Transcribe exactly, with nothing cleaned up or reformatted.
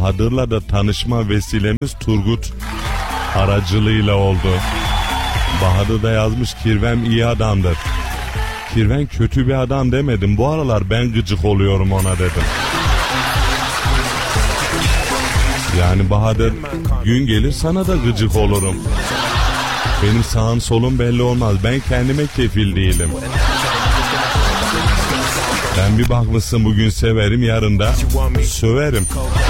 Bahadır'la da tanışma vesilemiz Turgut aracılığıyla oldu. Bahadır da yazmış, Kirvem iyi adamdır. Kirven kötü bir adam demedim. Bu aralar ben gıcık oluyorum ona dedim. Yani Bahadır, gün gelir sana da gıcık olurum. Benim sağım solum belli olmaz. Ben kendime kefil değilim. Ben bir bakmışsın bugün severim, yarın da söverim.